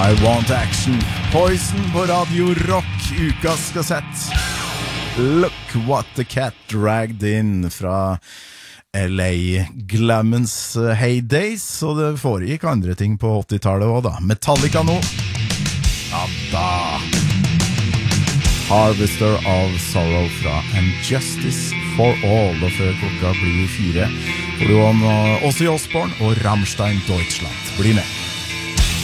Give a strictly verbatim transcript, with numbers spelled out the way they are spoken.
I Want Action. Poison på Radio Rock, ukas kassett. Look What the Cat Dragged In fra L A Glammens heydays, og det foregikk andre ting på åttitallet også da. Metallica nå. Ja da. Harvester of Sorrow fra And Justice for All, og før klokka blir fire får du om Ozzy Osbourne og Rammstein Deutschland. Bli med.